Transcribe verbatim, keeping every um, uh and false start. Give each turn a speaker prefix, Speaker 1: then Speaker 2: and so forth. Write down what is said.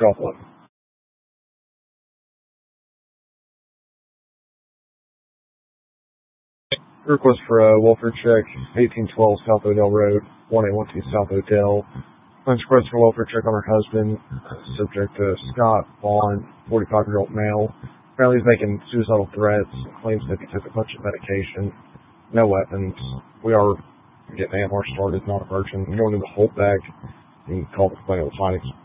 Speaker 1: Golf one. Request for a welfare check, eighteen twelve South Odell Road, one eight one two South Odell. Claims request for welfare check on her husband, subject to Scott Vaughn, forty-five-year-old male. Apparently he's making suicidal threats, claims that he took a bunch of medication, no weapons. We are getting A M R started, not a virgin. Going into the Holt bag, you can call the complaint with findings.